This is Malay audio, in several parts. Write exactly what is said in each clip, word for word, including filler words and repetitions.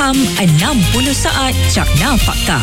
Faham enam puluh saat Cakna Fakta.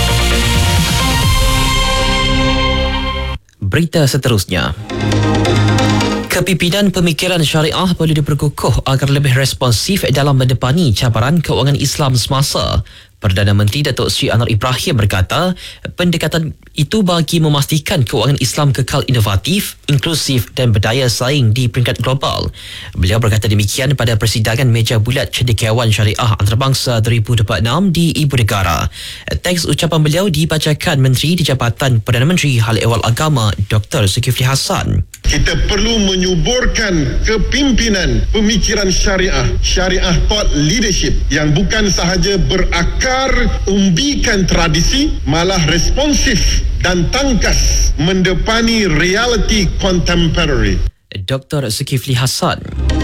Berita seterusnya. Kepimpinan pemikiran syariah perlu diperkukuh agar lebih responsif dalam mendepani cabaran keuangan Islam semasa. Perdana Menteri Datuk Seri Anwar Ibrahim berkata, pendekatan itu bagi memastikan keuangan Islam kekal inovatif, inklusif dan berdaya saing di peringkat global. Beliau berkata demikian pada persidangan meja bulat cendekiawan syariah antarabangsa dua ribu dua puluh enam di Ibu Negara. Teks ucapan beliau dibacakan Menteri di Jabatan Perdana Menteri Hal Ehwal Agama Doktor Zulkifli Hassan. Kita perlu menyuburkan kepimpinan pemikiran syariah, syariah thought leadership yang bukan sahaja berakar umbikan tradisi, malah responsif dan tangkas mendepani realiti contemporary. Doktor Zulkifli Hassan.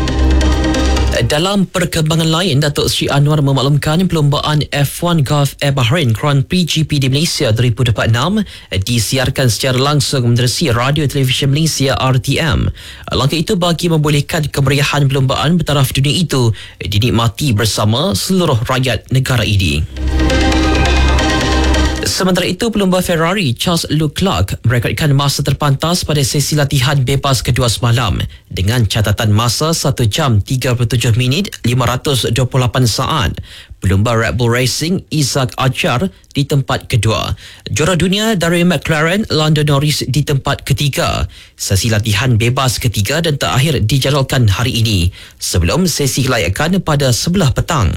Dalam perkembangan lain, Datuk Seri Anwar memaklumkan perlumbaan F one Gulf Air Bahrain Grand Prix G P di Malaysia dua ribu dua puluh enam disiarkan secara langsung menerusi Radio Televisyen Malaysia R T M. Langkah itu bagi membolehkan kemeriahan perlumbaan bertaraf dunia itu dinikmati bersama seluruh rakyat negara ini. Sementara itu, pelumba Ferrari Charles Leclerc merekodkan masa terpantas pada sesi latihan bebas kedua semalam dengan catatan masa satu jam tiga puluh tujuh minit lima ratus dua puluh lapan saat. Pelumba Red Bull Racing Isaac Ajar di tempat kedua. Juara dunia dari McLaren Lando Norris di tempat ketiga. Sesi latihan bebas ketiga dan terakhir dijadualkan hari ini sebelum sesi kelayakan pada sebelah petang.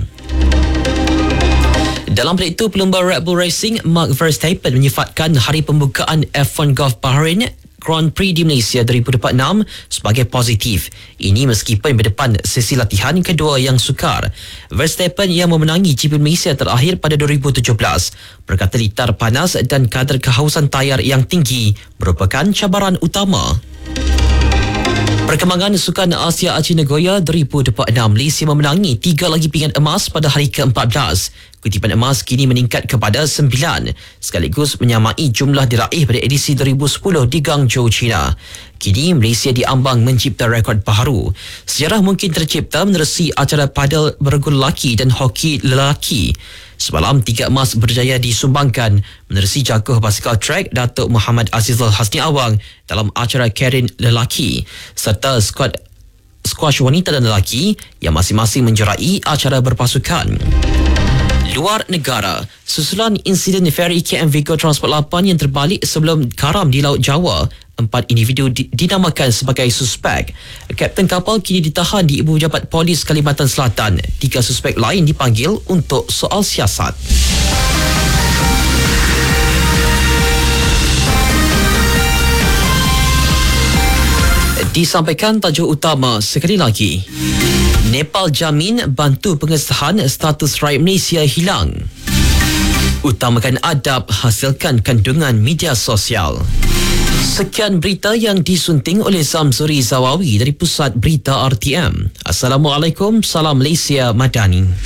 Dalam pada itu, pelumba Red Bull Racing Max Verstappen menyifatkan hari pembukaan F one Gulf Bahrain Grand Prix di Malaysia dua ribu dua puluh enam sebagai positif. Ini meskipun berdepan sesi latihan kedua yang sukar. Verstappen yang memenangi G P Malaysia terakhir pada dua ribu tujuh belas berkata litar panas dan kadar kehausan tayar yang tinggi merupakan cabaran utama. Perkembangan Sukan Asia Aceh Nagoya dua ribu dua puluh enam, Malaysia memenangi tiga lagi pingat emas pada hari ke empat belas. Kutipan emas kini meningkat kepada sembilan sekaligus menyamai jumlah diraih pada edisi dua ribu sepuluh di Guangzhou, China. Kini Malaysia diambang mencipta rekod baharu. Sejarah mungkin tercipta menerusi acara padel bergul lelaki dan hoki lelaki. Semalam tiga emas berjaya disumbangkan menerusi jaguh basikal track Datuk Muhammad Azizul Hasni Awang dalam acara Karen lelaki serta skuad squash wanita dan lelaki yang masing-masing menjerai acara berpasukan. Luar negara, susulan insiden feri K M Vigo Transport lapan yang terbalik sebelum karam di Laut Jawa, empat individu di, dinamakan sebagai suspek. Kapten kapal kini ditahan di Ibu Pejabat Polis Kalimantan Selatan. Tiga suspek lain dipanggil untuk soal siasat. Disampaikan tajuk utama sekali lagi. Nepal jamin bantu pengesahan status rakyat Malaysia hilang. Utamakan adab, hasilkan kandungan media sosial. Sekian berita yang disunting oleh Zamzuri Zawawi dari Pusat Berita R T M. Assalamualaikum, salam Malaysia Madani.